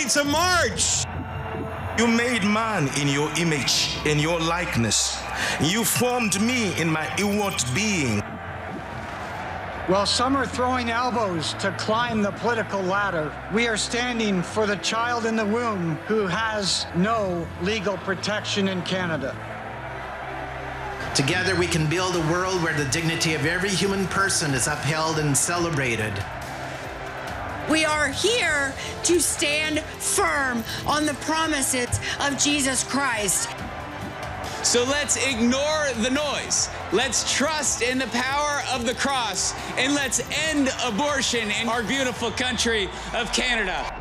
to march. You made man in your image, in your likeness. You formed me in my inward being. While some are throwing elbows to climb the political ladder, we are standing for the child in the womb who has no legal protection in Canada. Together we can build a world where the dignity of every human person is upheld and celebrated. We are here to stand firm on the promises of Jesus Christ. So let's ignore the noise. Let's trust in the power of the cross, and let's end abortion in our beautiful country of Canada.